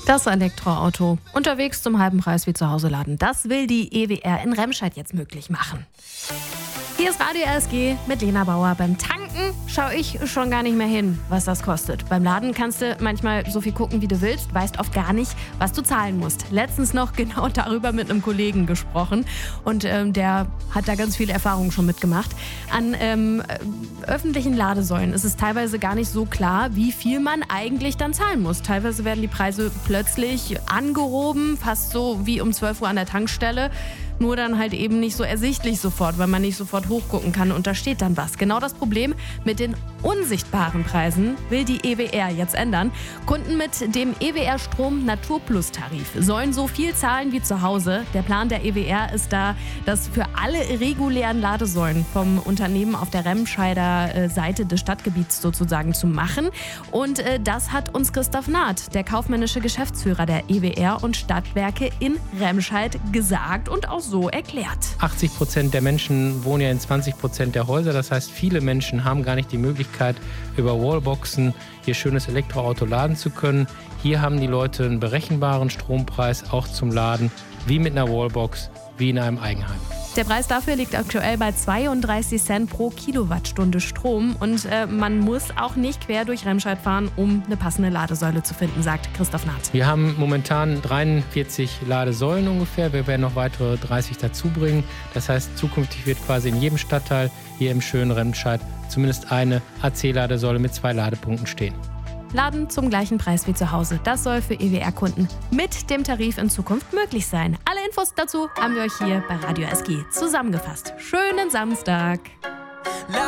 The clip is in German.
Das Elektroauto unterwegs zum halben Preis wie zu Hause laden. Das will die EWR in Remscheid jetzt möglich machen. Hier ist Radio RSG mit Lena Bauer. Beim Tanken schaue ich schon gar nicht mehr hin, was das kostet. Beim Laden kannst du manchmal so viel gucken, wie du willst, weißt oft gar nicht, was du zahlen musst. Letztens noch genau darüber mit einem Kollegen gesprochen und der hat da ganz viele Erfahrungen schon mitgemacht. An öffentlichen Ladesäulen ist es teilweise gar nicht so klar, wie viel man eigentlich dann zahlen muss. Teilweise werden die Preise plötzlich angehoben, fast so wie um 12 Uhr an der Tankstelle. Nur dann halt eben nicht so ersichtlich sofort, weil man nicht sofort hochgucken kann und da steht dann was. Genau das Problem mit den unsichtbaren Preisen will die EWR jetzt ändern. Kunden mit dem EWR Strom Naturplus Tarif sollen so viel zahlen wie zu Hause. Der Plan der EWR ist da, das für alle regulären Ladesäulen vom Unternehmen auf der Remscheider Seite des Stadtgebiets sozusagen zu machen. Und das hat uns Christoph Naht, der kaufmännische Geschäftsführer der EWR und Stadtwerke in Remscheid, gesagt und auch so erklärt. 80% der Menschen wohnen ja in 20% der Häuser. Das heißt, viele Menschen haben gar nicht die Möglichkeit, über Wallboxen ihr schönes Elektroauto laden zu können. Hier haben die Leute einen berechenbaren Strompreis auch zum Laden, wie mit einer Wallbox, wie in einem Eigenheim. Der Preis dafür liegt aktuell bei 32 Cent pro Kilowattstunde Strom und man muss auch nicht quer durch Remscheid fahren, um eine passende Ladesäule zu finden, sagt Christoph Naht. Wir haben momentan 43 Ladesäulen ungefähr. Wir werden noch weitere 30 dazu bringen. Das heißt, zukünftig wird quasi in jedem Stadtteil hier im schönen Remscheid zumindest eine AC-Ladesäule mit 2 Ladepunkten stehen. Laden zum gleichen Preis wie zu Hause. Das soll für EWR-Kunden mit dem Tarif in Zukunft möglich sein. Alle Infos dazu haben wir euch hier bei Radio SG zusammengefasst. Schönen Samstag!